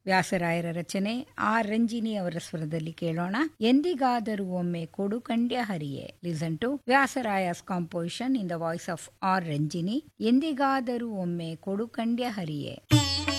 ವ್ಯಾಸರಾಯರ ರಚನೆ, ಆರ್ ರಂಜಿನಿ ಅವರ ಸ್ವರದಲ್ಲಿ ಕೇಳೋಣ. ಎಂದಿಗಾದರೂ ಒಮ್ಮೆ ಕೊಡು ಕಂಡ್ಯ ಹರಿಯೇ. Listen to ವ್ಯಾಸರಾಯಸ್ composition in the voice of R Ranjini. ಎಂದಿಗಾದರೂ ಒಮ್ಮೆ ಕೊಡು ಕಂಡ್ಯ ಹರಿಯೇ.